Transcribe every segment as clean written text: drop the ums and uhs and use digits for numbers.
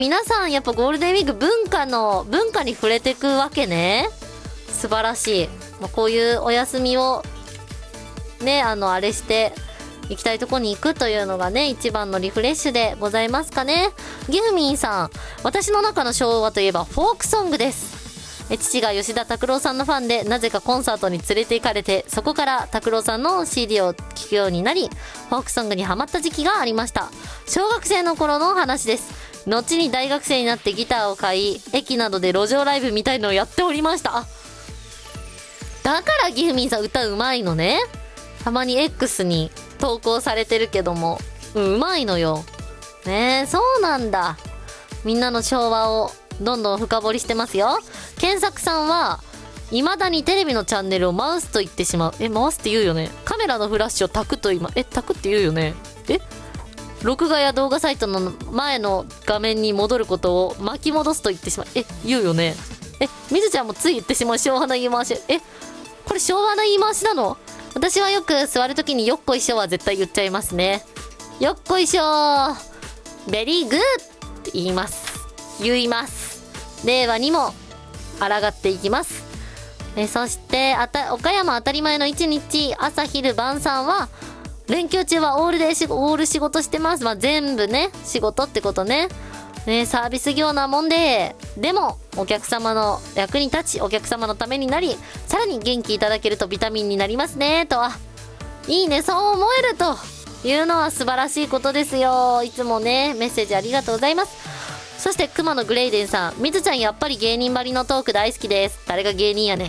皆さんやっぱゴールデンウィーク文化に触れていくわけね。素晴らしい。こういうお休みをね、あれして行きたいとこに行くというのがね、一番のリフレッシュでございますかね。ギフミンさん、私の中の昭和といえばフォークソングです。父が吉田拓郎さんのファンで、なぜかコンサートに連れて行かれて、そこから拓郎さんの CD を聴くようになり、フォークソングにハマった時期がありました。小学生の頃の話です。後に大学生になってギターを買い、駅などで路上ライブみたいのをやっておりました。あ、だからギフミンさん歌うまいのね。たまに X に投稿されてるけども、うまいのよ。ねえ、そうなんだ。みんなの昭和をどんどん深掘りしてますよ。検索さんは、未だにテレビのチャンネルをマウスと言ってしまう。回すって言うよね。カメラのフラッシュをタクとタクって言うよね。録画や動画サイトの前の画面に戻ることを巻き戻すと言ってしまう。言うよね。みずちゃんもつい言ってしまう昭和の言い回し。これ昭和の言い回しなの？私はよく座るときによっこいしょは絶対言っちゃいますね。よっこいしょー。ベリーグーって言います。令和にも抗っていきます。そして岡山当たり前の一日、朝昼晩さんは、連休中はオール仕事してます。全部ね、仕事ってことね。サービス業なもんで、でも、お客様の役に立ち、お客様のためになり、さらに元気いただけるとビタミンになりますね、とは。いいね、そう思えるというのは素晴らしいことですよ。いつもね、メッセージありがとうございます。そして熊野グレイデンさん、みずちゃんやっぱり芸人ばりのトーク大好きです。誰が芸人やね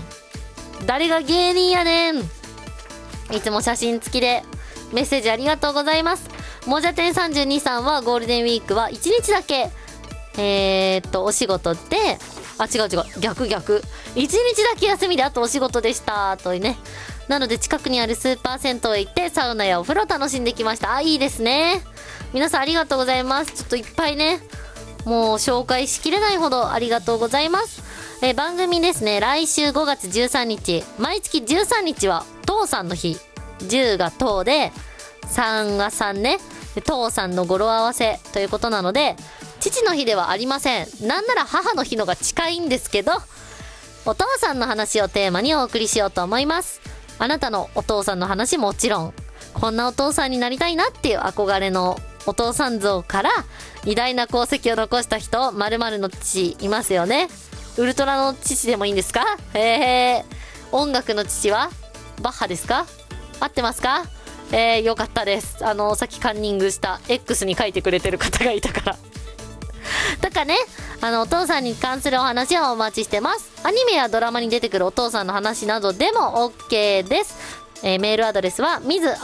ん。いつも写真付きでメッセージありがとうございます。もじゃてん32さんはゴールデンウィークは1日だけお仕事で、逆。1日だけ休みで、あとお仕事でした。とね。なので近くにあるスーパー銭湯へ行ってサウナやお風呂楽しんできました。いいですね。皆さんありがとうございます。ちょっといっぱいね、もう紹介しきれないほどありがとうございます。番組ですね、来週5月13日、毎月13日は父さんの日。10が父で、3が3ね。父さんの語呂合わせということなので、父の日ではありません。なんなら母の日のが近いんですけど、お父さんの話をテーマにお送りしようと思います。あなたのお父さんの話もちろん、こんなお父さんになりたいなっていう憧れのお父さん像から、偉大な功績を残した人、〇〇の父いますよね。ウルトラの父でもいいんですか？音楽の父はバッハですか？合ってますか？よかったです。さっきカンニングした X に書いてくれてる方がいたから。だからね、お父さんに関するお話をお待ちしてます。アニメやドラマに出てくるお父さんの話などでも OK です。メールアドレスは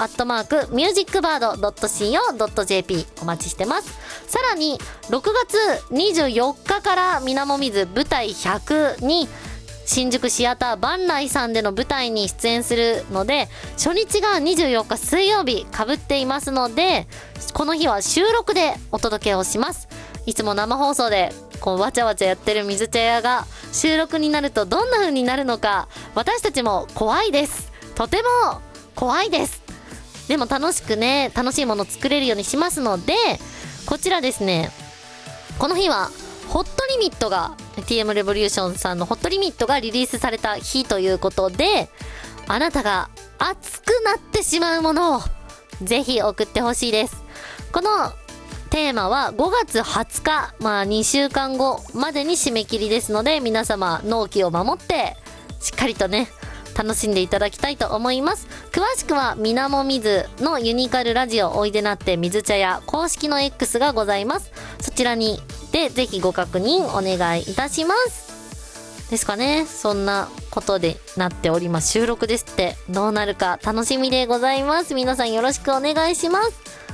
miz@musicbird.co.jp お待ちしてます。さらに6月24日からみなもみず舞台100に新宿シアター万来さんでの舞台に出演するので、初日が24日水曜日被っていますので、この日は収録でお届けをします。いつも生放送でこうわちゃわちゃやってる水茶屋が収録になるとどんな風になるのか、私たちも怖いです。とても怖いです。でも楽しいものを作れるようにしますので、こちらですね、この日はホットリミットが TM レボリューションさんのホットリミットがリリースされた日ということで、あなたが熱くなってしまうものをぜひ送ってほしいです。このテーマは5月20日、2週間後までに締め切りですので、皆様納期を守ってしっかりとね楽しんでいただきたいと思います。詳しくはみなもみずのユニカルラジオおいでなって水茶屋公式の X がございます。そちらにでぜひご確認お願いいたしますですかね。そんなことでなっております。収録ですって。どうなるか楽しみでございます。皆さんよろしくお願いします。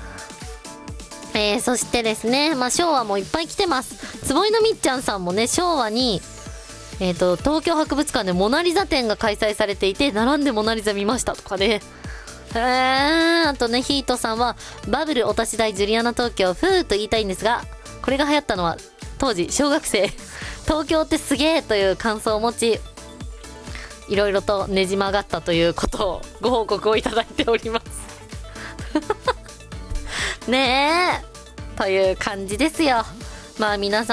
そしてですね、昭和もいっぱい来てます。坪井のみっちゃんさんもね、昭和に東京博物館でモナリザ展が開催されていて、並んでモナリザ見ましたとかね。あとね、ヒートさんはバブルお立ち台ジュリアナ東京ふーと言いたいんですが、これが流行ったのは当時小学生東京ってすげーという感想を持ち、いろいろとねじ曲がったということをご報告をいただいておりますねえという感じですよ。 まあ皆さん